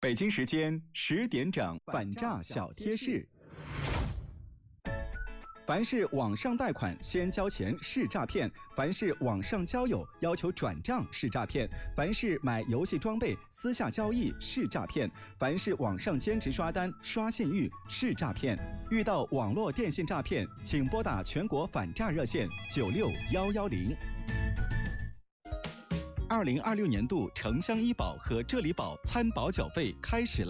北京时间10点整，反诈小贴士。凡是网上贷款先交钱是诈骗，凡是网上交友要求转账是诈骗，凡是买游戏装备私下交易是诈骗，凡是网上兼职刷单刷信誉是诈骗。遇到网络电信诈骗，请拨打全国反诈热线96110。2026年度城乡医保和浙里保参保缴费开始啦！